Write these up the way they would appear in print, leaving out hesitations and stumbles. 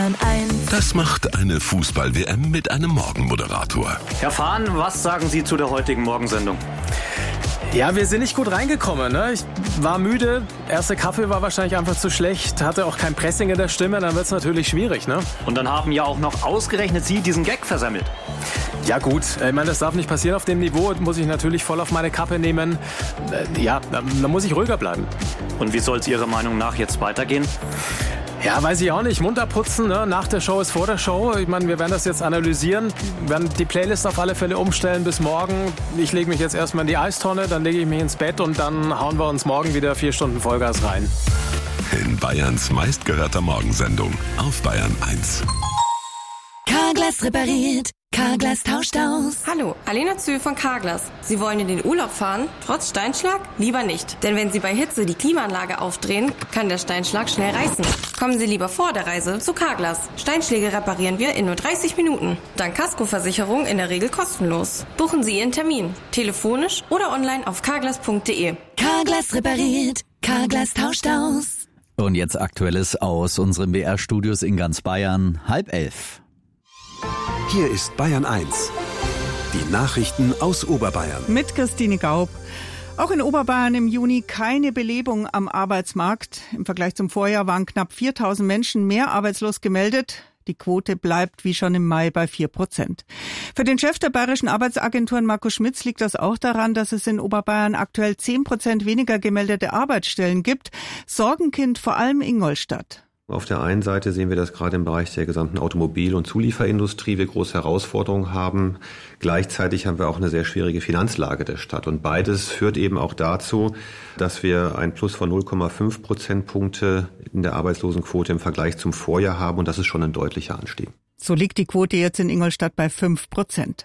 Das macht eine Fußball-WM mit einem Morgenmoderator. Herr Fahn, was sagen Sie zu der heutigen Morgensendung? Ja, wir sind nicht gut reingekommen. Ne? Ich war müde, erster Kaffee war wahrscheinlich einfach zu schlecht, hatte auch kein Pressing in der Stimme, dann wird es natürlich schwierig. Ne? Und dann haben ja auch noch ausgerechnet Sie diesen Gag versemmelt. Ja gut, ich meine, das darf nicht passieren auf dem Niveau, muss ich natürlich voll auf meine Kappe nehmen. Da muss ich ruhiger bleiben. Und wie soll es Ihrer Meinung nach jetzt weitergehen? Ja, weiß ich auch nicht. Munter putzen, ne? Nach der Show ist vor der Show. Ich meine, wir werden das jetzt analysieren, werden die Playlist auf alle Fälle umstellen bis morgen. Ich lege mich jetzt erstmal in die Eistonne, dann lege ich mich ins Bett und dann hauen wir uns morgen wieder 4 Stunden Vollgas rein. In Bayerns meistgehörter Morgensendung auf Bayern 1. Carglass repariert. Carglass tauscht aus. Hallo, Alena Zühl von Carglass. Sie wollen in den Urlaub fahren? Trotz Steinschlag? Lieber nicht. Denn wenn Sie bei Hitze die Klimaanlage aufdrehen, kann der Steinschlag schnell reißen. Kommen Sie lieber vor der Reise zu Carglass. Steinschläge reparieren wir in nur 30 Minuten. Dank Kaskoversicherung in der Regel kostenlos. Buchen Sie Ihren Termin. Telefonisch oder online auf carglass.de. Carglass repariert. Carglass tauscht aus. Und jetzt Aktuelles aus unseren BR-Studios in ganz Bayern. 10:30. Hier ist Bayern 1. Die Nachrichten aus Oberbayern. Mit Christine Gaub. Auch in Oberbayern im Juni keine Belebung am Arbeitsmarkt. Im Vergleich zum Vorjahr waren knapp 4.000 Menschen mehr arbeitslos gemeldet. Die Quote bleibt wie schon im Mai bei 4%. Für den Chef der bayerischen Arbeitsagenturen Marco Schmitz liegt das auch daran, dass es in Oberbayern aktuell 10% weniger gemeldete Arbeitsstellen gibt. Sorgenkind vor allem Ingolstadt. Auf der einen Seite sehen wir, dass gerade im Bereich der gesamten Automobil- und Zulieferindustrie wir große Herausforderungen haben. Gleichzeitig haben wir auch eine sehr schwierige Finanzlage der Stadt. Und beides führt eben auch dazu, dass wir ein Plus von 0,5 Prozentpunkte in der Arbeitslosenquote im Vergleich zum Vorjahr haben. Und das ist schon ein deutlicher Anstieg. So liegt die Quote jetzt in Ingolstadt bei 5%.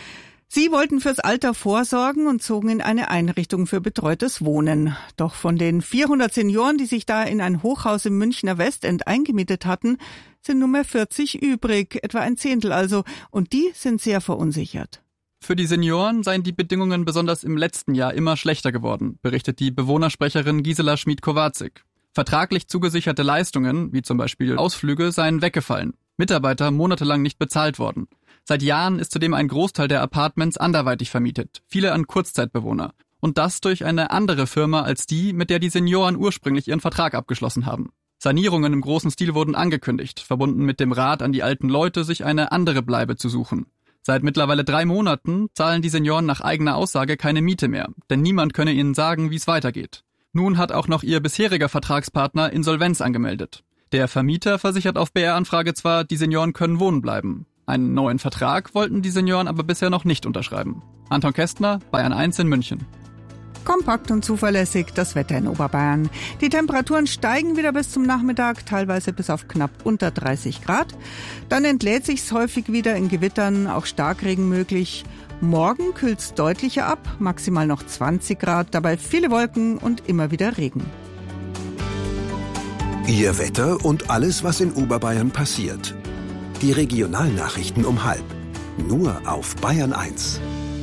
Sie wollten fürs Alter vorsorgen und zogen in eine Einrichtung für betreutes Wohnen. Doch von den 400 Senioren, die sich da in ein Hochhaus im Münchner Westend eingemietet hatten, sind nur mehr 40 übrig, etwa ein Zehntel also. Und die sind sehr verunsichert. Für die Senioren seien die Bedingungen besonders im letzten Jahr immer schlechter geworden, berichtet die Bewohnersprecherin Gisela Schmid-Kowatzig. Vertraglich zugesicherte Leistungen, wie zum Beispiel Ausflüge, seien weggefallen. Mitarbeiter monatelang nicht bezahlt worden. Seit Jahren ist zudem ein Großteil der Apartments anderweitig vermietet, viele an Kurzzeitbewohner. Und das durch eine andere Firma als die, mit der die Senioren ursprünglich ihren Vertrag abgeschlossen haben. Sanierungen im großen Stil wurden angekündigt, verbunden mit dem Rat an die alten Leute, sich eine andere Bleibe zu suchen. Seit mittlerweile 3 Monaten zahlen die Senioren nach eigener Aussage keine Miete mehr, denn niemand könne ihnen sagen, wie es weitergeht. Nun hat auch noch ihr bisheriger Vertragspartner Insolvenz angemeldet. Der Vermieter versichert auf BR-Anfrage zwar, die Senioren können wohnen bleiben. Einen neuen Vertrag wollten die Senioren aber bisher noch nicht unterschreiben. Anton Kästner, Bayern 1 in München. Kompakt und zuverlässig das Wetter in Oberbayern. Die Temperaturen steigen wieder bis zum Nachmittag, teilweise bis auf knapp unter 30 Grad. Dann entlädt sich's häufig wieder in Gewittern, auch Starkregen möglich. Morgen kühlt's deutlicher ab, maximal noch 20 Grad, dabei viele Wolken und immer wieder Regen. Ihr Wetter und alles, was in Oberbayern passiert. Die Regionalnachrichten um 12:30. Nur auf Bayern 1.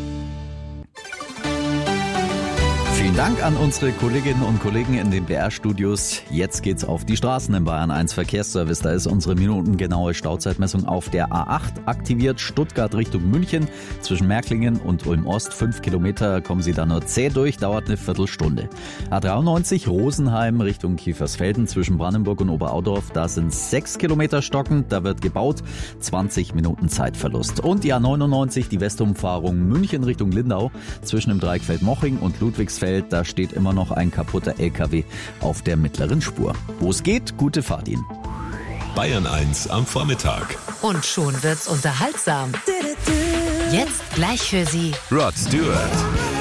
Vielen Dank an unsere Kolleginnen und Kollegen in den BR-Studios. Jetzt geht's auf die Straßen im Bayern 1 Verkehrsservice. Da ist unsere minutengenaue Stauzeitmessung auf der A8 aktiviert. Stuttgart Richtung München. Zwischen Märklingen und Ulm-Ost 5 Kilometer kommen Sie da nur zäh durch, dauert eine Viertelstunde. A93 Rosenheim Richtung Kiefersfelden zwischen Brandenburg und Oberaudorf. Da sind 6 Kilometer stockend, da wird gebaut. 20 Minuten Zeitverlust. Und die A99, die Westumfahrung München Richtung Lindau zwischen dem Dreieck Feldmoching und Ludwigsfeld. Da steht immer noch ein kaputter LKW auf der mittleren Spur. Wo es geht, gute Fahrt Ihnen. Bayern 1 am Vormittag. Und schon wird's unterhaltsam. Jetzt gleich für Sie Rod Stewart.